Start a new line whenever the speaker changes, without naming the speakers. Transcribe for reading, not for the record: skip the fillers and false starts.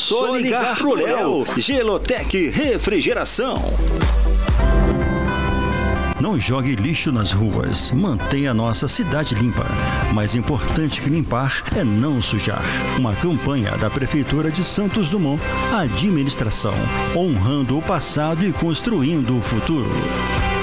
Só ligar pro Léo. Gelotec Refrigeração.
Não jogue lixo nas ruas. Mantenha a nossa cidade limpa. Mais importante que limpar é não sujar. Uma campanha da Prefeitura de Santos Dumont. Administração, honrando o passado e construindo o futuro.